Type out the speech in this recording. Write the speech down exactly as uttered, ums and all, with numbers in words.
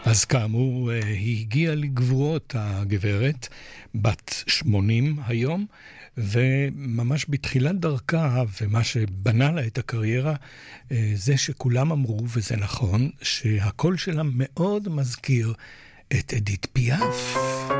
אז כאמור, היא הגיעה לגבורות הגברת, בת שמונים היום, וממש בתחילת דרכה, ומה שבנה לה את הקריירה, זה שכולם אמרו, וזה נכון, שהקול שלה מאוד מזכיר את אדית פיאף.